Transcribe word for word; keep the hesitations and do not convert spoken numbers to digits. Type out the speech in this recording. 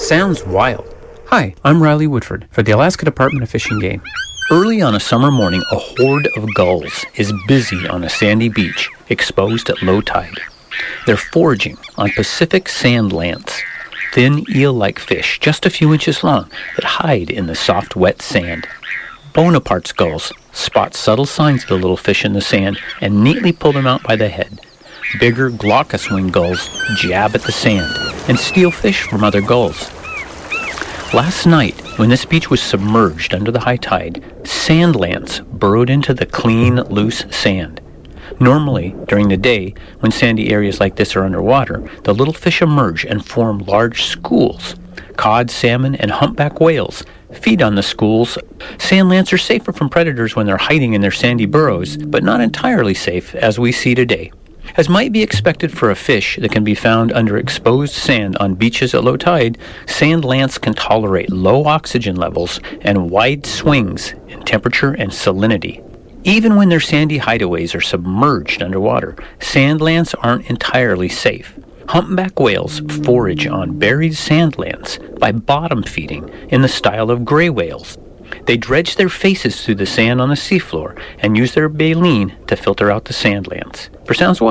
Sounds wild. Hi, I'm Riley Woodford for the Alaska Department of Fish and Game. Early on a summer morning, a horde of gulls is busy on a sandy beach exposed at low tide. They're foraging on Pacific sand lance, thin eel-like fish just a few inches long that hide in the soft, wet sand. Bonaparte's gulls spot subtle signs of the little fish in the sand and neatly pull them out by the head. Bigger glaucous-winged gulls jab at the sand and steal fish from other gulls. Last night, when this beach was submerged under the high tide, sand lance burrowed into the clean, loose sand. Normally, during the day, when sandy areas like this are underwater, the little fish emerge and form large schools. Cod, salmon, and humpback whales feed on the schools. Sand lance are safer from predators when they're hiding in their sandy burrows, but not entirely safe as we see today. As might be expected for a fish that can be found under exposed sand on beaches at low tide, sand lance can tolerate low oxygen levels and wide swings in temperature and salinity. Even when their sandy hideaways are submerged underwater, sand lance aren't entirely safe. Humpback whales forage on buried sand lance by bottom feeding in the style of gray whales. They dredge their faces through the sand on the seafloor and use their baleen to filter out the sand lance. For Sounds Wild,